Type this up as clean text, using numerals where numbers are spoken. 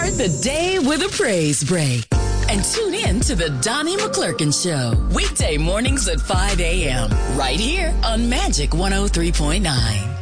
Start the day with a praise break. And tune in to the Donnie McClurkin Show. Weekday mornings at 5 a.m. right here on Magic 103.9.